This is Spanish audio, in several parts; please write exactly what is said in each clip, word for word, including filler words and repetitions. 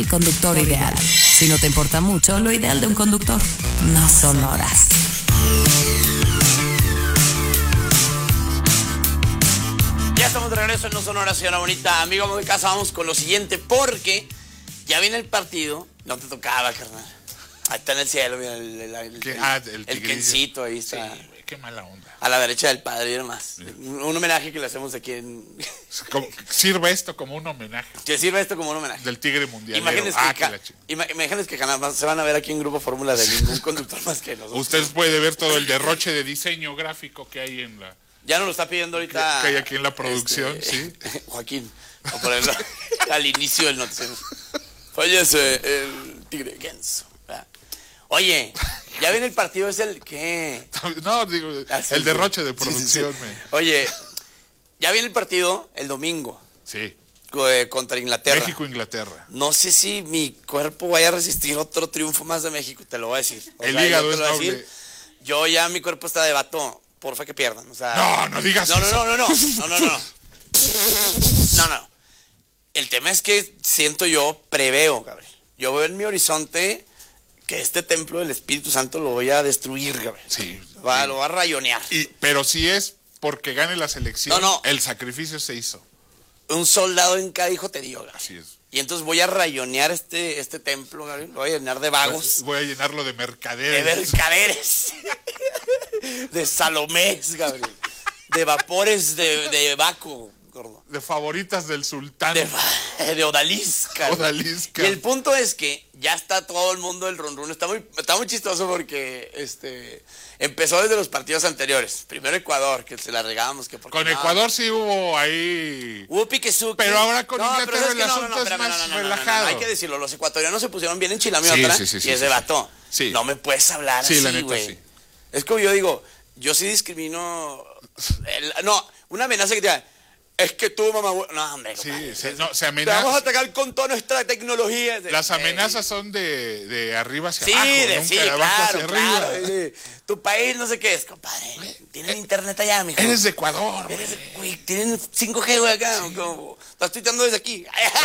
El conductor ideal. Si no te importa mucho, lo ideal de un conductor no son horas. Ya estamos de regreso en No Son Horas, señora bonita. Amigo, amo de casa, vamos con lo siguiente, porque ya viene el partido. No te tocaba, carnal. Ahí está en el cielo, mira, el, el, el, el, ah, el, el Kencito, ahí está. Sí, güey, qué mala onda. A la derecha del padre y demás. Sí. Un, un homenaje que le hacemos aquí en... Como, sirve esto como un homenaje. Que sirve esto como un homenaje. Del Tigre Mundial. Imagínense ah, que, que, imagínense que jamás se van a ver aquí en Grupo Fórmula de ningún conductor más que nosotros. Usted puede ver todo el derroche de diseño gráfico que hay en la... Ya nos lo está pidiendo ahorita... Que hay aquí en la producción, este, sí. Joaquín, o ponerlo al inicio del noticiero. Fallece el Tigre Genso. Oye, ya viene el partido, es el ¿qué? No, digo, Así el derroche de producción. Sí, sí, sí. Oye, ya viene el partido el domingo. Sí. Contra Inglaterra. México-Inglaterra. No sé si mi cuerpo vaya a resistir otro triunfo más de México, te lo voy a decir. O el sea, hígado yo es noble. Decir, yo ya mi cuerpo está de vato, porfa que pierdan. O sea, no, no digas no, eso. No, no, no, no, no, no, no. No, no. El tema es que siento yo, preveo, Gabriel. Yo veo en mi horizonte que este templo del Espíritu Santo lo voy a destruir, Gabriel. Sí. Va, sí. Lo va a rayonear. Y, pero si es porque gane la selección, no, no. el sacrificio se hizo. Un soldado en cada hijo te dio, Gabriel. Así es. Y entonces voy a rayonear este, este templo, Gabriel. Lo voy a llenar de vagos. Voy a llenarlo de mercaderes. De mercaderes. De salomés, Gabriel. De vapores de, de Baco, gordo. De favoritas del sultán. De, de odalisca. Odalisca. Y el punto es que ya está todo el mundo del run run. Está muy, está muy chistoso porque este empezó desde los partidos anteriores. Primero Ecuador, que se la regábamos. Que porque con no, Ecuador sí hubo ahí... Hubo piquezuki. Pero ahora con no, Inglaterra el no, asunto no, no, es más no, no, relajado. No, no, hay que decirlo, los ecuatorianos se pusieron bien en chilamiota sí, sí, sí, y sí, se bató. Sí. No me puedes hablar sí, así, la neta, güey. sí. Es como yo digo, yo sí discrimino... El, no, una amenaza que te da... Es que tú, mamá... No, hombre, sí, compadre, sí, no, se amenaza. Te vamos a atacar con toda nuestra tecnología. Las amenazas son de, de arriba hacia sí, abajo, de, nunca sí, de abajo claro, hacia claro, arriba. Sí. Tu país no sé qué es, compadre. Tienen eh, internet allá, mijo. Eres de Ecuador, güey. Güey, tienen cinco G, güey, acá. Sí. Como, estás tuiteando desde aquí.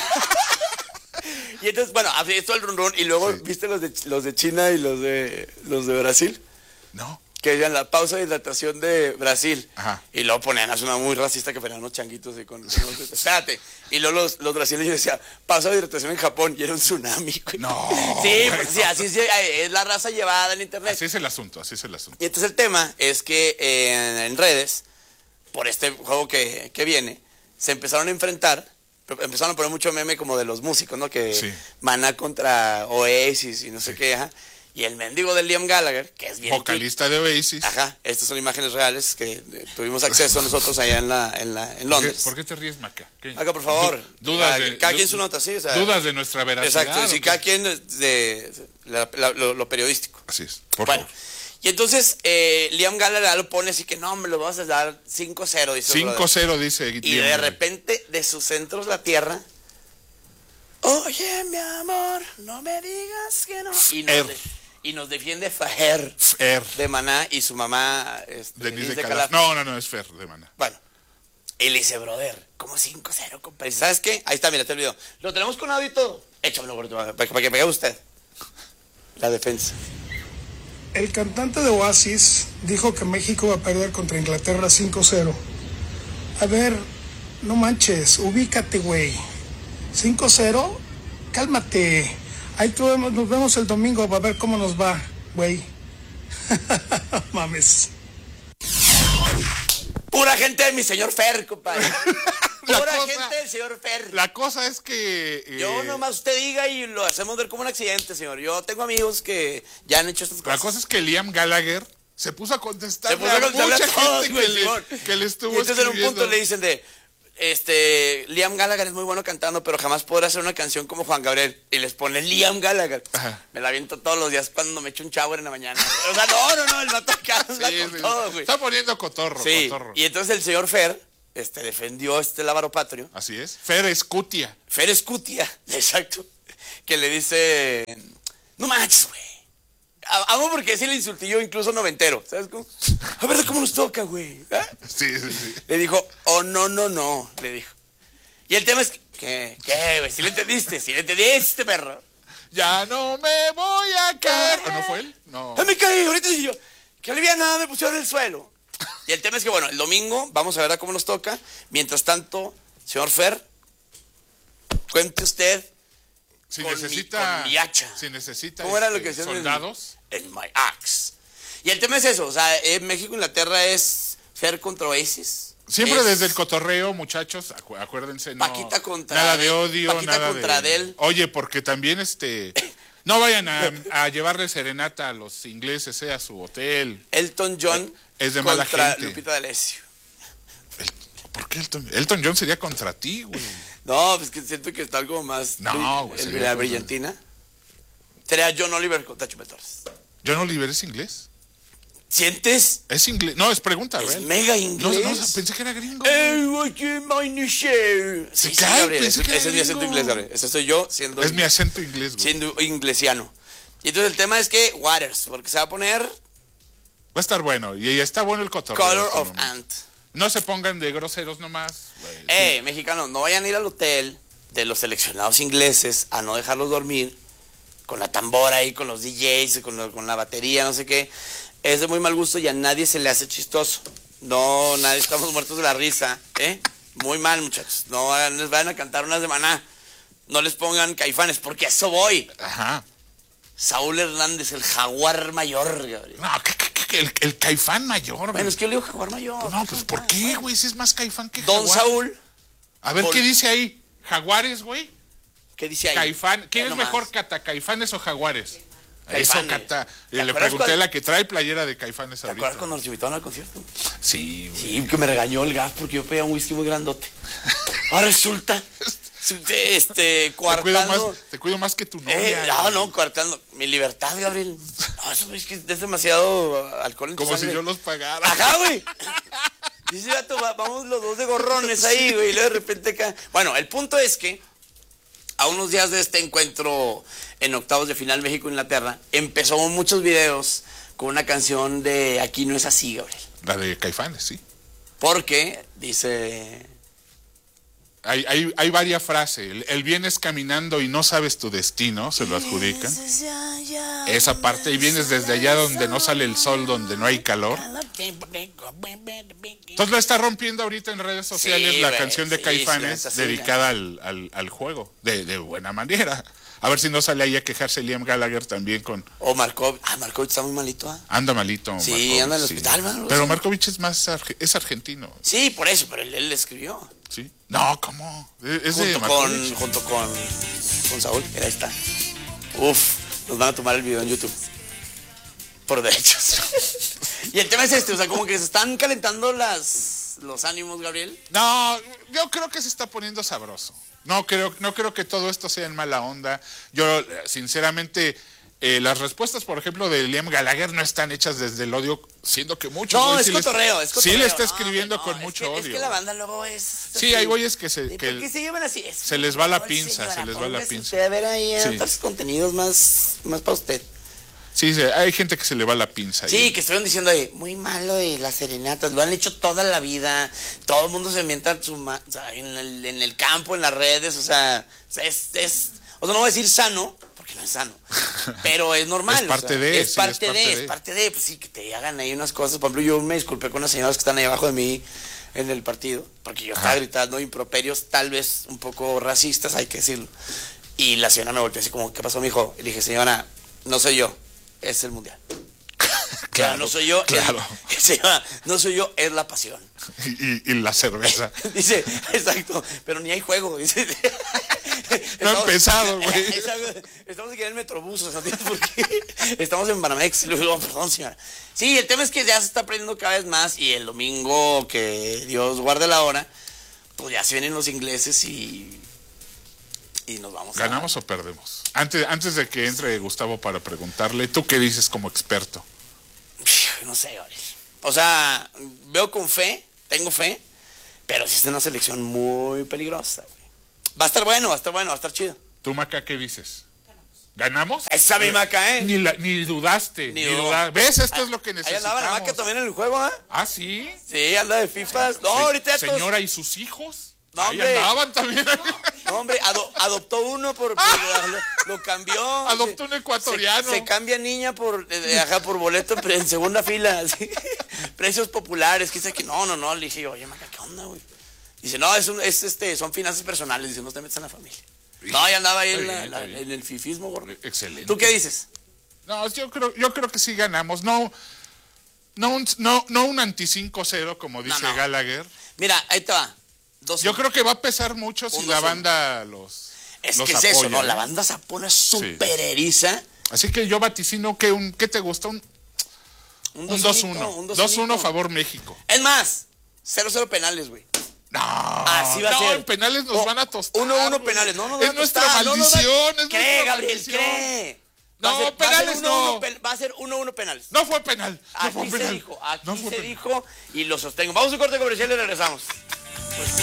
Y entonces, bueno, esto el run run. Y luego, sí. ¿Viste los de, los de China y los de, los de Brasil? No. Que decían la pausa de hidratación de Brasil. Ajá. Y luego ponían, es una muy racista que ponían unos changuitos y con... Espérate. Y luego los, los brasileños decían, pausa de hidratación en Japón. Y era un tsunami, güey. No. Sí, pues sí, así sí, es la raza llevada en internet. Así es el asunto, así es el asunto. Y entonces el tema es que eh, en redes, por este juego que, que viene, se empezaron a enfrentar, empezaron a poner mucho meme como de los músicos, ¿no? Que sí. Maná contra Oasis y no sé sí. qué, ajá. Y el mendigo de Liam Gallagher, que es bien... vocalista cute. De Oasis. Ajá, estas son imágenes reales que eh, tuvimos acceso nosotros allá en la en, la, en Londres. ¿Por qué, ¿Por qué te ríes, Maca? ¿Qué? Maca, por favor. Dudas cada, de, cada quien su nota, sí. O sea, dudas de nuestra veracidad. Exacto, sí, cada quien de, de la, la, lo, lo periodístico. Así es, por bueno, favor. Y entonces eh, Liam Gallagher lo pone así que no, me lo vas a dar cinco cero, dice. cinco cero, dice. Y de repente, de sus centros la tierra... Oye, mi amor, no me digas que no. Y nos, de, y nos defiende Fajer Fer. de Maná y su mamá este, Denise de, de Calaf. No, no, no, es Fer de Maná. Bueno, y le dice, brother, como cinco cero, compadre. ¿Sabes qué? Ahí está, mira, está el video. Lo tenemos con audio y todo. Échamelo, para, para, para que pegue usted. La defensa. El cantante de Oasis dijo que México va a perder contra Inglaterra cinco cero. A ver, no manches, ubícate, güey. cinco cero, cálmate. Ahí tú, nos vemos el domingo para ver cómo nos va, güey. Mames. Pura gente de mi señor Fer, compadre. Pura cosa, gente del señor Fer. La cosa es que... Eh, Yo nomás usted diga y lo hacemos ver como un accidente, señor. Yo tengo amigos que ya han hecho estas cosas. La cosa es que Liam Gallagher se puso a contestar a, a mucha gente todos, que, güey, le, que le estuvo y entonces en un punto le dicen de... Este, Liam Gallagher es muy bueno cantando, pero jamás podrá hacer una canción como Juan Gabriel. Y les pone Liam Gallagher. Ajá. Me la aviento todos los días cuando me echo un shower en la mañana. O sea, no, no, no, el vato acá anda sí, con sí. todo, güey. Está poniendo cotorro, sí. cotorro. Y entonces el señor Fer, este, defendió este lábaro patrio. Así es. Fer Escutia. Fer Escutia, exacto. Que le dice, no manches, güey. Amo porque sí le insultillo incluso noventero, ¿sabes cómo? A ver cómo nos toca, güey. ¿Eh? Sí, sí, sí. Le dijo, oh, no, no, no, le dijo. Y el tema es que, ¿qué, qué, güey? ¿Si le entendiste? ¿Si le entendiste, perro? Ya no me voy a caer. ¿O no fue él? No. ¡Ay, me caí! Ahorita sí yo. ¡Qué aliviana! Me pusieron en el suelo. Y el tema es que, bueno, el domingo vamos a ver a cómo nos toca. Mientras tanto, señor Fer, cuente usted Si con, necesita, mi, con mi hacha. Si necesita ¿Cómo era este, lo que decían soldados. En, en my axe. Y el tema es eso, o sea, en México, Inglaterra es Fer contra Oasis. Siempre es desde el cotorreo, muchachos, acu acuérdense, no, Paquita contra nada de odio, Paquita nada contra de... Adele. Oye, porque también este... No vayan a, a llevarle serenata a los ingleses, eh, a su hotel. Elton John es de mala contra gente. Lupita D'Alessio. El, ¿Por qué Elton? Elton John sería contra ti, güey. No, pues que siento que está algo más... No, güey, el, sería la contra- brillantina. Sería John Oliver contra Chumel Torres. John Oliver es inglés. ¿Sientes? Es inglés. No, es pregunta, Es ¿verdad? mega No, inglés. no, pensé que era gringo. Hey, what you mind to share? Sí, sí, cae, Gabriel, pensé ese, que era ese es mi acento gringo. inglés, Gabriel. Ese soy yo siendo, Es mi acento inglés, güey. siendo inglesiano. Y entonces el tema es que Waters, porque se va a poner Va a estar bueno. Y está bueno el cotorreo. Color este of momento. Ant. No se pongan de groseros nomás. güey. Eh, mexicanos, no vayan a ir al hotel de los seleccionados ingleses a no dejarlos dormir con la tambora ahí, con los D Js, con, lo- con la batería, no sé qué. Es de muy mal gusto y a nadie se le hace chistoso. No, nadie estamos muertos de la risa, ¿eh? Muy mal, muchachos. No hagan- les vayan a cantar unas de Maná. No les pongan Caifanes, porque a eso voy. Ajá. Saúl Hernández, el jaguar mayor, Gabriel. No, ¿qué, qué, qué, el, el caifán mayor, güey. Bueno, es que yo le digo jaguar mayor. No, pues ¿por qué, güey? Si es más caifán que Don jaguar. Saúl, A ver, Vol- ¿qué dice ahí? ¿Jaguares, güey? ¿qué dice ahí? Caifán. ¿Quién Ya es nomás. mejor, Cata? ¿Caifanes o jaguares? Eso, Caifanes. Cata. ¿Te Le acuerdas pregunté a cuando- la que trae playera de Caifanes ¿Te ahorita. acuerdas cuando nos invitaron al concierto? Sí, güey. Sí, que me regañó el gas porque yo pedía un whisky muy grandote. Ahora resulta, este, Te cuido, coartando... más, te cuido más que tu novia. Eh, no, güey. no, coartando. Mi libertad, Gabriel. No, eso es que es demasiado alcohol en tu Como si sangre. yo los pagara. Ajá, güey. Dice, gato, va- vamos los dos de gorrones ahí, güey. Y luego de repente acá... Bueno, el punto es que a unos días de este encuentro en octavos de final México-Inglaterra, empezó muchos videos con una canción de Aquí no es así, Gabriel. La de Caifanes, sí. Porque, dice... Hay, hay, hay varias frases. El, el vienes caminando y no sabes tu destino, se lo adjudican. Esa parte, y vienes desde allá donde no sale el sol, donde no hay calor. Entonces la está rompiendo ahorita en redes sociales Sí, la güey, canción de sí, Caifanes sí, es así, dedicada al, al, al juego, de, de buena manera. A ver si no sale ahí a quejarse Liam Gallagher también con... O Markovich. Ah, Markovich está muy malito, ¿ah? Anda malito. Sí, Markovich, anda en el hospital, mano. Pero Markovich es más arge- es argentino, Sí, por eso, pero él, él le escribió. ¿sí? No, ¿cómo? Es es de Junto con, Markovich. junto con, con Saúl. Mira, ahí está. Uf, nos van a tomar el video en YouTube. Por derechos. Y el tema es este, o sea, como que se están calentando las, los ánimos, Gabriel. No, yo creo que se está poniendo sabroso. No creo, no creo que todo esto sea en mala onda. Yo, sinceramente, eh, las respuestas, por ejemplo, de Liam Gallagher no están hechas desde el odio, siendo que mucho. No, güey, es sí le cotorreo, está- es cotorreo. Sí le está No, escribiendo no, con es mucho que, odio. Es que la banda luego es... Sí, hay güeyes que se... ¿Por Que qué se llevan así? Es- se les va la Por pinza, señora, se les va la póngase pinza. usted a ver ahí Sí. otros contenidos más, más para usted. Sí, sí, hay gente que se le va la pinza. ahí. Sí, que estuvieron diciendo ahí, muy malo de las serenatas, lo han hecho toda la vida, todo el mundo se mienta su ma- o sea, en, el, en el campo, en las redes, o sea, es, es, o sea, no voy a decir sano, porque no es sano, pero es normal. Es parte o sea, de, es sí, parte es de, parte es de. parte de, pues sí, que te hagan ahí unas cosas. Por ejemplo, yo me disculpé con unas señoras que están ahí abajo de mí en el partido, porque yo estaba Ajá. gritando improperios, tal vez un poco racistas, hay que decirlo. Y la señora me volteó así como, ¿qué pasó, mijo? Y le dije, señora, no soy yo, es el mundial. Claro, no soy yo, claro. es- se llama, no soy yo, es la pasión. Y, y- y la cerveza. Dice, exacto, pero ni hay juego. Dice, No ha empezado, güey. Exacto, estamos aquí en el Metrobús, o sea, ¿tienes por qué? Estamos en Banamex. Y luego, oh, perdón, señora. Sí, el tema es que ya se está aprendiendo cada vez más y el domingo, que Dios guarde la hora, pues ya se vienen los ingleses y, y nos vamos a... ¿Ganamos o perdemos? Antes, antes de que entre Gustavo para preguntarle, ¿tú qué dices como experto? No sé, Gabriel. O sea, veo con fe, tengo fe, pero sí es una selección muy peligrosa, güey. Va a estar bueno, va a estar bueno, va a estar chido. ¿Tú, Maca, qué dices? ¿Ganamos? Esa mi Maca, ¿eh? Ni, la- ni dudaste. Ni Ni dudó. duda- ¿Ves? Esto Ah, es lo que Ahí andaba la necesitamos. Maca también en el juego, ¿ah? ¿Ah, sí? Sí, anda de fifas. No, Se- ahorita ya todos- Señora y sus hijos. No, Ahí hombre. andaban también. No, hombre, ado- adoptó uno por, por- lo, lo cambió. Adoptó un ecuatoriano. Se, se cambia niña por, eh, ajá, por boleto en, en segunda fila, así. Precios populares, que dice que no, no, no. Le dije, oye, Maca, ¿qué onda, güey? Dice, no, es, un, es este, son finanzas personales. Dice, no te metas en la familia. No, ya andaba ahí en, la- Bien, la- bien. en el fifismo, gordo. Excelente. ¿Tú qué dices? No, yo creo, yo creo que sí ganamos. No, no, un, no, no un anti cinco cero, como dice No, no. Gallagher. Mira, ahí te va. Dos, Yo creo que va a pesar mucho si Un la dos, banda los. es los que es eso, apoya, ¿no? La banda se pone súper eriza. Así que yo vaticino que un. ¿Qué te gusta? Un, un dos uno. dos uno favor México. Es más, cero cero penales, güey. No, Así va a no, ser. en penales nos O- van a tostar. uno uno güey. penales. No, no, es nuestra maldición, es Cree, nuestra Gabriel, maldición. cree. No, Va a ser- va a ser penales uno, no. uno pe- va a ser uno uno penales. No fue penal. No Aquí fue se penal. dijo, aquí No fue se penal. dijo y lo sostengo. Vamos a un corte comercial y regresamos.